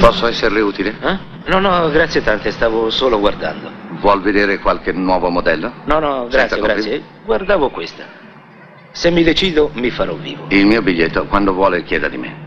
Posso esserle utile? No, no, grazie tante, stavo solo guardando. Vuol vedere qualche nuovo modello? No, no, grazie, grazie. Guardavo questa. Se mi decido, mi farò vivo. Il mio biglietto, quando vuole, chieda di me.